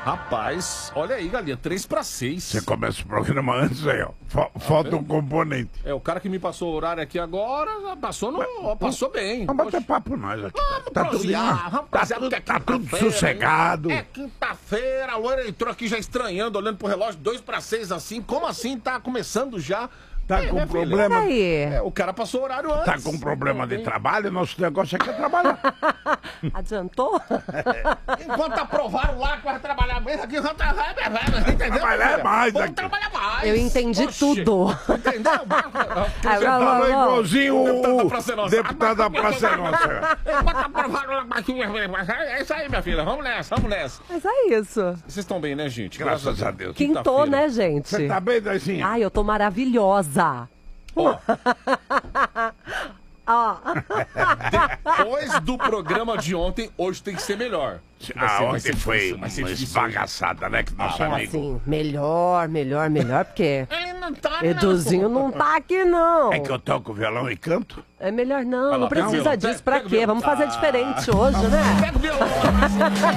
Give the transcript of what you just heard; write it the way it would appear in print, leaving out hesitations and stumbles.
Rapaz, olha aí, galinha, 3/6. Você começa o programa antes aí, ó. Falta um componente. É, o cara que me passou o horário aqui agora, passou bem. Vamos bater papo nós aqui. Tá tudo Tá tudo sossegado. É quinta-feira, a loira entrou aqui já estranhando, olhando pro relógio, 2/6 assim. Como assim? Tá começando já? Tá com problema. É, o cara passou o horário antes. Tá com problema de trabalho? Nosso negócio aqui é trabalhar. Adiantou? Enquanto aprovaram lá que vai trabalhar mesmo, aqui vai entendeu? Trabalhar mais Vamos aqui. trabalhar mais. Eu entendi tudo. Entendeu? Você falou igualzinho o deputado da Praça é Nossa. Enquanto aprovaram lá, é isso aí, minha filha. Vamos nessa, vamos nessa. Mas é isso. Vocês estão bem, né, gente? Graças a Deus. Quintou, né, gente? Você tá bem, Daizinha? Ai, eu tô maravilhosa. Ó, Ó. depois do programa de ontem, hoje tem que ser melhor. Ontem foi uma esbagaçada, né, que nosso É amigo... assim, melhor, porque Ele não tá, Eduzinho não tá aqui, não. É que eu toco violão e canto? É melhor não, Vai lá, não pega o precisa violão, disso. pega Pra o quê? violão. Vamos fazer diferente hoje, né? Pega o violão.